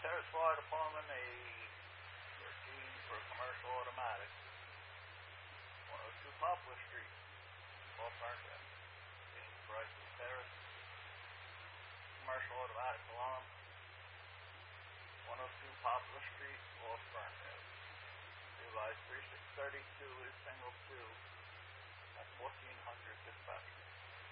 Terrace Fire Department, a routine for commercial automatic. 102 Poplar Street, Paul Ferndale. James Bryson Terrace, commercial automatic alarm. 102 Poplar Street, North Ferndale. Revised 3632 is single 2 at 1400 dispatch.